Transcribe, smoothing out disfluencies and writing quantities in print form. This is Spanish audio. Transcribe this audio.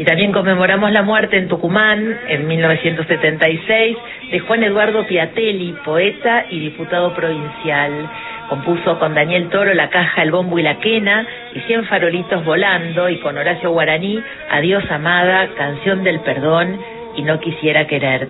también conmemoramos la muerte en Tucumán, en 1976, de Juan Eduardo Piatelli, poeta y diputado provincial. Compuso con Daniel Toro La caja, el bombo y la quena, y 100 farolitos volando, y con Horacio Guaraní, Adiós amada, canción del perdón y no quisiera quererte.